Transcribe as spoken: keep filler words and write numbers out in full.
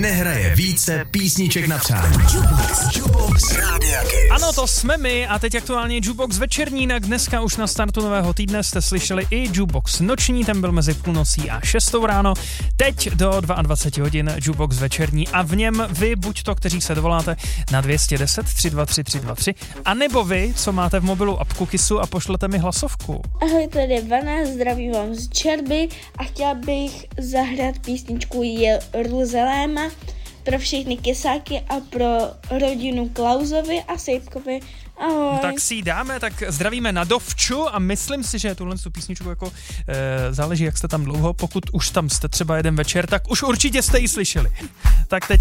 nehraje více písniček na přání. Jukebox, Jukebox Rádia Kiss. Ano, to jsme my a teď aktuálně Jukebox večerní, jinak dneska už na startu nového týdne jste slyšeli i Jukebox noční, ten byl mezi půlnocí a šestou ráno. Teď do dvacet dva hodin Jukebox večerní a v něm vy, buď to, kteří se dovoláte na dvě stě deset tři dva tři tři dva tři, a nebo vy, co máte v mobilu apku Kissu a pošlete mi hlasovku. Ahoj, tady je Vana, zdravím vám z Čerby a chtěla bych zahrát písničku Jeruzaléma pro všechny kysáky a pro rodinu Klausovi a Sejpkovi. Ahoj. Tak si ji dáme, tak zdravíme na Dovču a myslím si, že tuhle tu písničku jako e, záleží, jak jste tam dlouho, pokud už tam jste třeba jeden večer, tak už určitě jste ji slyšeli. Tak teď